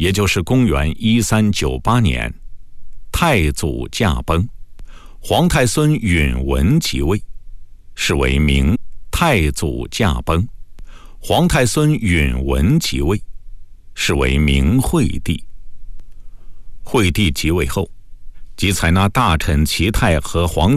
也就是公元1398年，太祖驾崩，皇太孙允文即位，是为明。太祖驾崩，皇太孙允文即位，是为明惠帝。惠帝即位后，即采纳大臣齐泰和皇